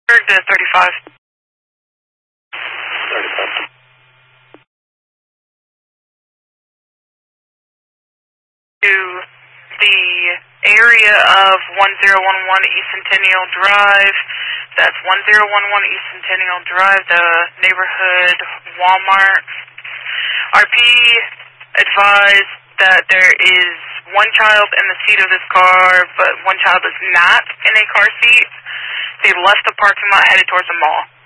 To 35. 35. To the area of 1011 East Centennial Drive. That's 1011 East Centennial Drive, the neighborhood Walmart. RP advised that there is one child in the seat of this car, but one child is not in a car seat. They left the parking lot headed towards the mall.